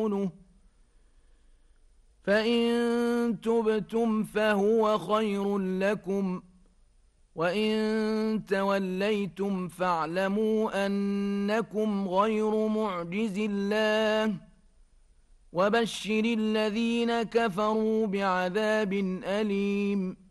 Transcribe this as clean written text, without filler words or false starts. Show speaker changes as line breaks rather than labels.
فإن تبتم فهو خير لكم، وإن توليتم فاعلموا أنكم غير معجز الله، وبشر الذين كفروا بعذاب أليم.